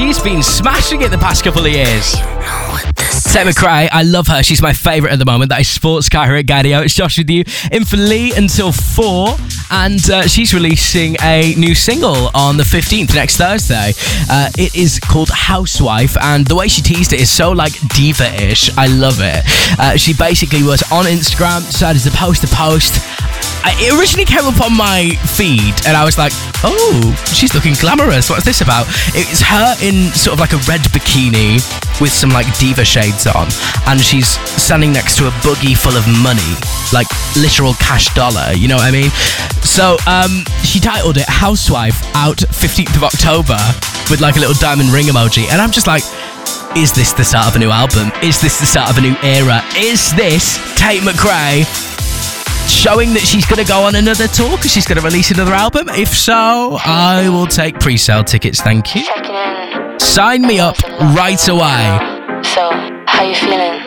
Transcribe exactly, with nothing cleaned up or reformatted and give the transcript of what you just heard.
she's been smashing it the past couple of years. Tate McRae, I love her. She's my favourite at the moment. That is Sports Sky here at Gadio. It's Josh with you in for Lee until four. And uh, she's releasing a new single on the fifteenth, next Thursday. Uh, it is called Housewife. And the way she teased it is so, like, diva-ish. I love it. Uh, she basically was on Instagram, decided to post a post. It originally came up on my feed and I was like, oh, she's looking glamorous. What's this about? It's her in sort of like a red bikini with some like diva shades on, and she's standing next to a buggy full of money, like literal cash dollar, you know what I mean? So um, she titled it Housewife, out fifteenth of October, with like a little diamond ring emoji. And I'm just like, is this the start of a new album? Is this the start of a new era? Is this Tate McRae showing that she's going to go on another tour because she's going to release another album? If so, I will take pre-sale tickets, thank you. Sign me up right away. So, how you feeling?